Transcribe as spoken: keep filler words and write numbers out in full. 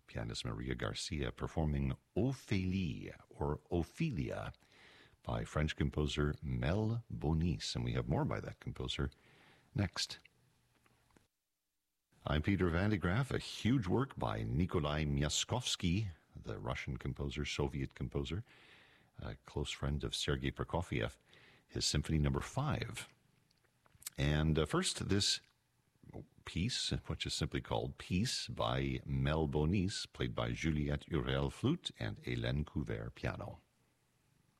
pianist Maria Garcia performing Ophélie, or Ophelia, by French composer Mel Bonis. And we have more by that composer next. I'm Peter Van de Graaff. A huge work by Nikolai Myaskovsky, the Russian composer, Soviet composer, a close friend of Sergei Prokofiev, his Symphony Number Five. And uh, first, this piece, which is simply called Peace, by Mel Bonis, played by Juliette Urel flute and Hélène Couvert piano.